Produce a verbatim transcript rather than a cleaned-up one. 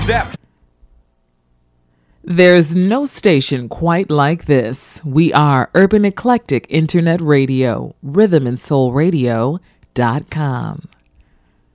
Zap. There's no station quite like this. We are Urban Eclectic Internet Radio, rhythm and soul radio dot com.